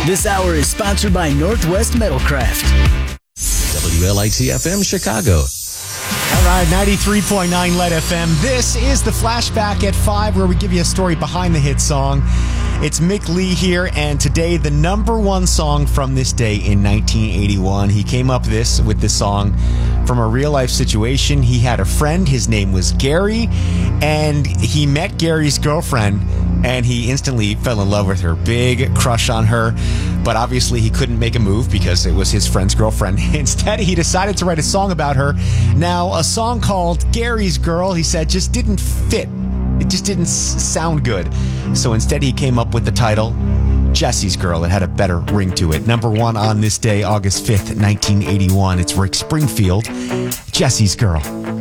This hour is sponsored by Northwest Metalcraft. WLIT-FM Chicago. All right, 93.9 Lead FM. This is the Flashback at 5, where we give you a story behind the hit song. It's Mick Lee here, and today the number one song from this day in 1981. He came up with this song from a real-life situation. He had a friend. His name was Gary, and he met Gary's girlfriend, and he instantly fell in love with her. Big crush on her, but obviously he couldn't make a move because it was his friend's girlfriend. Instead, he decided to write a song about her. Now, a song called Gary's Girl, he said, just didn't fit. It just didn't sound good. So instead, he came up with the title, Jesse's Girl. It had a better ring to it. Number one on this day, August 5th, 1981. It's Rick Springfield, Jesse's Girl.